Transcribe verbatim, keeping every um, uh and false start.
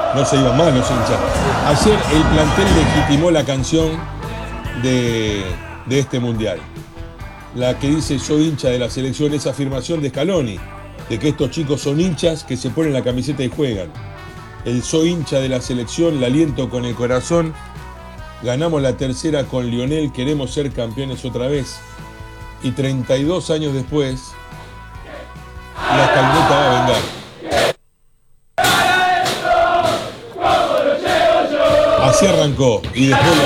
no se iban más los hinchas. Ayer el plantel legitimó la canción de, de este mundial. La que dice soy hincha de la selección, esa afirmación de Scaloni, de que estos chicos son hinchas que se ponen la camiseta y juegan. El soy hincha de la selección, la aliento con el corazón. Ganamos la tercera con Lionel, queremos ser campeones otra vez. Y treinta y dos años después, la escaloneta va a vengar. Así arrancó y después